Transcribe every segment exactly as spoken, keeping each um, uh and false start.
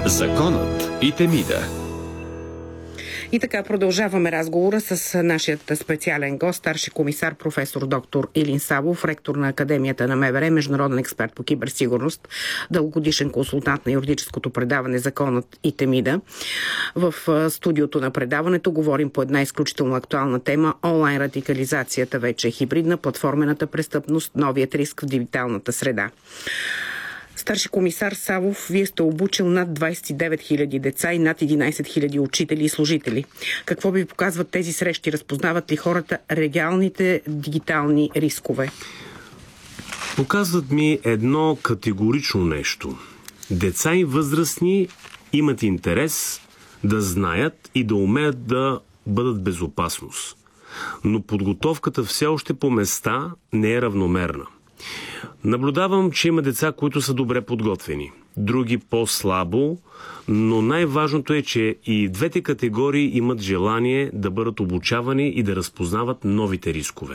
Законът и Темида. И така продължаваме разговора с нашият специален гост, старши комисар професор доктор Илин Савов, ректор на Академията на МВР, международен експерт по киберсигурност, дългогодишен консултант на юридическото предаване Законът и Темида. В студиото на предаването говорим по една изключително актуална тема – онлайн радикализацията вече е хибридна, платформената престъпност, новият риск в дигиталната среда. Старши комисар Савов, вие сте обучил над двадесет и девет хиляди деца и над единадесет хиляди учители и служители. Какво ви показват тези срещи? Разпознават ли хората реалните дигитални рискове? Показват ми едно категорично нещо. Деца и възрастни имат интерес да знаят и да умеят да бъдат в безопасност. Но подготовката все още по места не е равномерна. Наблюдавам, че има деца, които са добре подготвени, други по-слабо, но най-важното е, че и двете категории имат желание да бъдат обучавани и да разпознават новите рискове.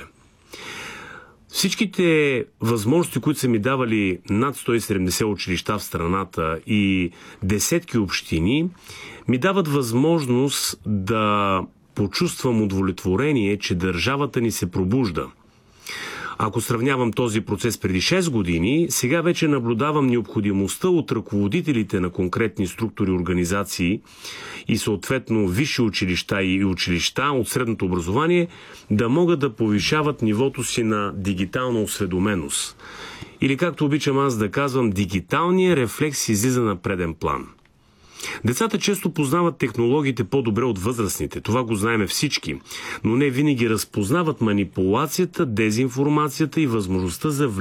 Всичките възможности, които са ми давали над сто и седемдесет училища в страната и десетки общини, ми дават възможност да почувствам удовлетворение, че държавата ни се пробужда. Ако сравнявам този процес преди шест години, сега вече наблюдавам необходимостта от ръководителите на конкретни структури, организации и съответно висши училища и училища от средното образование да могат да повишават нивото си на дигитална осведоменост. Или както обичам аз да казвам, дигиталният рефлекс излиза на преден план. Децата често познават технологиите по-добре от възрастните. Това го знаем всички. Но не винаги разпознават манипулацията, дезинформацията и възможността за влияние